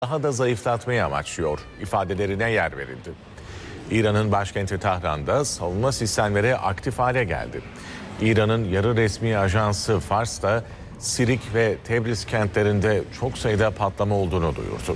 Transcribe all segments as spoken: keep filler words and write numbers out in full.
daha da zayıflatmayı amaçlıyor ifadelerine yer verildi. İran'ın başkenti Tahran'da savunma sistemleri aktif hale geldi. İran'ın yarı resmi ajansı Fars da Sirik ve Tebriz kentlerinde çok sayıda patlama olduğunu duyurdu.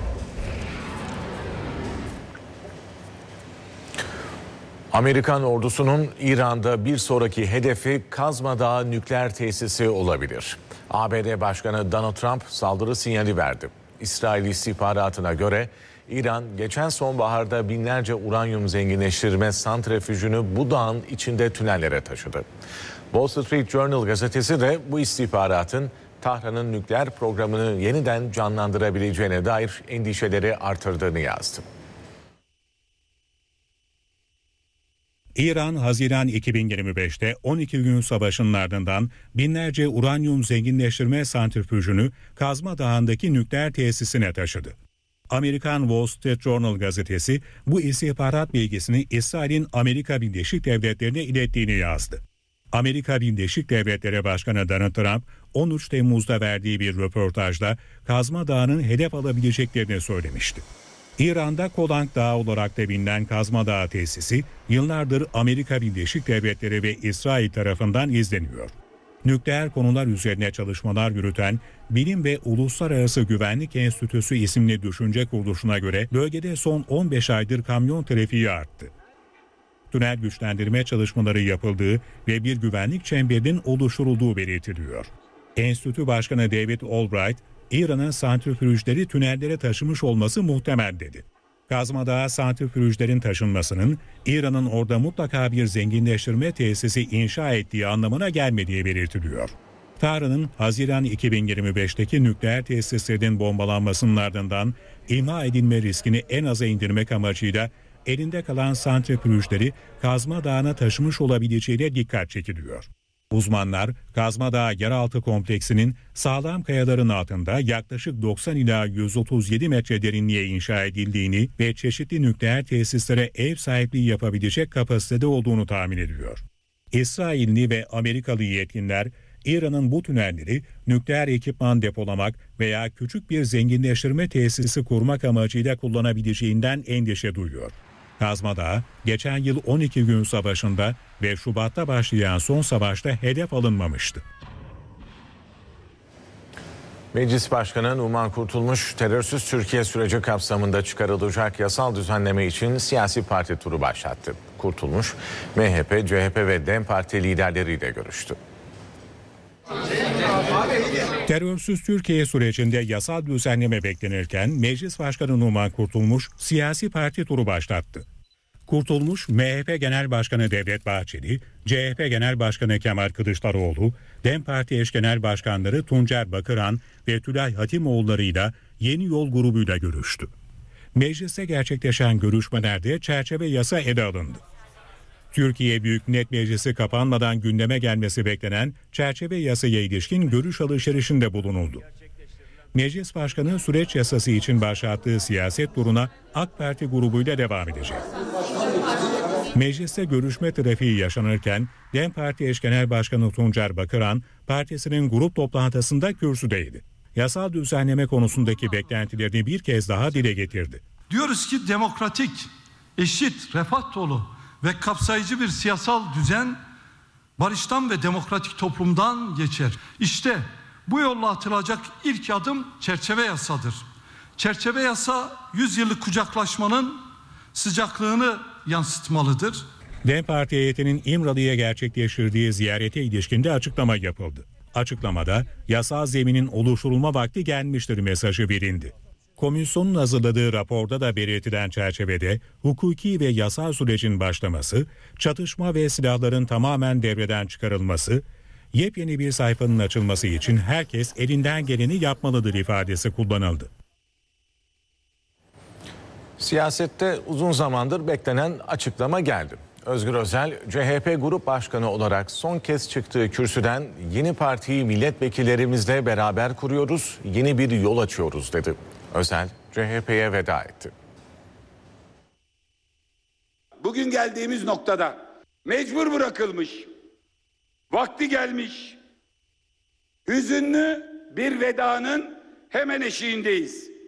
Amerikan ordusunun İran'da bir sonraki hedefi Kazma Dağı nükleer tesisi olabilir. A B D Başkanı Donald Trump saldırı sinyali verdi. İsrail istihbaratına göre İran geçen sonbaharda binlerce uranyum zenginleştirme santrifüjünü bu dağın içinde tünellere taşıdı. Wall Street Journal gazetesi de bu istihbaratın Tahran'ın nükleer programını yeniden canlandırabileceğine dair endişeleri artırdığını yazdı. İran, Haziran iki bin yirmi beşte on iki gün savaşının ardından binlerce uranyum zenginleştirme santrifüjünü Kazma Dağı'ndaki nükleer tesisine taşıdı. Amerikan Wall Street Journal gazetesi bu istihbarat bilgisini İsrail'in Amerika Birleşik Devletleri'ne ilettiğini yazdı. Amerika Birleşik Devletleri Başkanı Donald Trump on üç Temmuz'da verdiği bir röportajda Kazma Dağı'nın hedef alabileceklerini söylemişti. İran'da Kolang Dağı olarak da bilinen Kazma Dağı tesisi yıllardır Amerika Birleşik Devletleri ve İsrail tarafından izleniyor. Nükleer konular üzerine çalışmalar yürüten Bilim ve Uluslararası Güvenlik Enstitüsü isimli düşünce kuruluşuna göre bölgede son on beş aydır kamyon trafiği arttı. Tünel güçlendirme çalışmaları yapıldığı ve bir güvenlik çemberinin oluşturulduğu belirtiliyor. Enstitü Başkanı David Albright, İran'ın santrifüjleri tünellere taşımış olması muhtemel dedi. Kazma Dağı santrifüjlerin taşınmasının İran'ın orada mutlaka bir zenginleştirme tesisi inşa ettiği anlamına gelmediği belirtiliyor. Tahran'ın Haziran iki bin yirmi beşteki nükleer tesislerin bombalanmasının ardından imha edilme riskini en aza indirmek amacıyla elinde kalan santrifüjleri Kazma Dağı'na taşımış olabileceğine dikkat çekiliyor. Uzmanlar, Kazma Dağı yeraltı kompleksinin sağlam kayaların altında yaklaşık doksan ila yüz otuz yedi metre derinliğe inşa edildiğini ve çeşitli nükleer tesislere ev sahipliği yapabilecek kapasitede olduğunu tahmin ediyor. İsrailli ve Amerikalı yetkililer, İran'ın bu tünelleri nükleer ekipman depolamak veya küçük bir zenginleştirme tesisi kurmak amacıyla kullanabileceğinden endişe duyuyor. Kazma Dağı, geçen yıl on iki gün savaşında ve Şubat'ta başlayan son savaşta hedef alınmamıştı. Meclis Başkanı Numan Kurtulmuş, terörsüz Türkiye süreci kapsamında çıkarılacak yasal düzenleme için siyasi parti turu başlattı. Kurtulmuş, M H P, C H P ve DEM Parti liderleriyle görüştü. Terörsüz Türkiye sürecinde yasal düzenleme beklenirken Meclis Başkanı Numan Kurtulmuş siyasi parti turu başlattı. Kurtulmuş, M H P Genel Başkanı Devlet Bahçeli, C H P Genel Başkanı Kemal Kılıçdaroğlu, DEM Parti eş genel başkanları Tuncer Bakıran ve Tülay Hatimoğulları'yla Yeni Yol grubuyla görüştü. Mecliste gerçekleşen görüşmelerde çerçeve yasa ele alındı. Türkiye Büyük Millet Meclisi kapanmadan gündeme gelmesi beklenen çerçeve yasaya ilişkin görüş alışverişinde bulunuldu. Meclis Başkanı süreç yasası için başlattığı siyaset turuna AK Parti grubuyla devam edecek. Mecliste görüşme trafiği yaşanırken DEM Parti eş genel başkanı Tuncer Bakıran partisinin grup toplantısında kürsüdeydi. Yasal düzenleme konusundaki beklentilerini bir kez daha dile getirdi. Diyoruz ki demokratik, eşit, refah dolu ve kapsayıcı bir siyasal düzen barıştan ve demokratik toplumdan geçer. İşte bu yolla atılacak ilk adım çerçeve yasadır. Çerçeve yasa yüz yıllık kucaklaşmanın sıcaklığını yansıtmalıdır. DEM Parti heyetinin İmralı'ya gerçekleştirdiği ziyarete ilişkin de açıklama yapıldı. Açıklamada yasal zeminin oluşturulma vakti gelmiştir mesajı verildi. Komisyonun hazırladığı raporda da belirtilen çerçevede hukuki ve yasal sürecin başlaması, çatışma ve silahların tamamen devreden çıkarılması, yepyeni bir sayfanın açılması için herkes elinden geleni yapmalıdır ifadesi kullanıldı. Siyasette uzun zamandır beklenen açıklama geldi. Özgür Özel, C H P Grup Başkanı olarak son kez çıktığı kürsüden yeni partiyi milletvekillerimizle beraber kuruyoruz, yeni bir yol açıyoruz dedi. Özel, C H P'ye veda etti. Bugün geldiğimiz noktada mecbur bırakılmış, vakti gelmiş, hüzünlü bir vedanın hemen eşiğindeyiz.